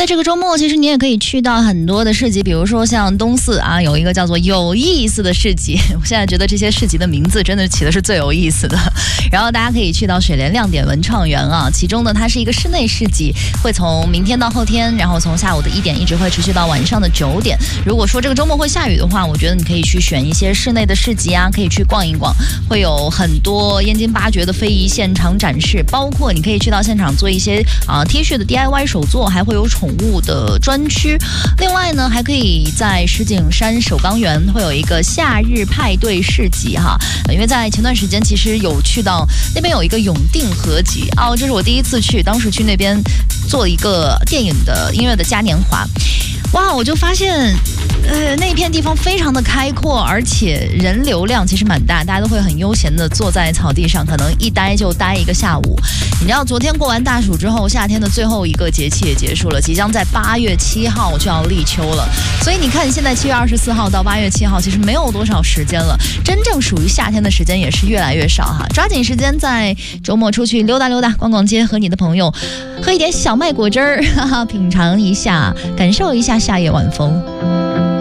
在这个周末，其实你也可以去到很多的市集，比如说像东四啊，有一个叫做有意思的市集。我现在觉得这些市集的名字真的起的是最有意思的。然后大家可以去到水莲亮点文创园啊，其中呢它是一个室内市集，会从明天到后天，然后从下午的1点一直会持续到晚上的9点。如果说这个周末会下雨的话，我觉得你可以去选一些室内的市集啊，可以去逛一逛，会有很多燕京八绝的非遗现场展示，包括你可以去到现场做一些T 恤的 DIY 手作，还会有宠物的专区。另外呢，还可以在石景山首钢园会有一个夏日派对市集哈，因为在前段时间其实有去到那边有一个永定合集哦，这是我第一次去，当时去那边做一个电影的音乐的嘉年华。哇，我就发现那片地方非常的开阔，而且人流量其实蛮大，大家都会很悠闲的坐在草地上，可能一待就待一个下午。你知道昨天过完大暑之后，夏天的最后一个节气也结束了，即将在8月7号就要立秋了。所以你看现在7月24号到8月7号其实没有多少时间了，真正属于夏天的时间也是越来越少哈。抓紧时间在周末出去溜达溜达，逛逛街，和你的朋友喝一点小麦果汁儿，品尝一下，感受一下夏夜晚风。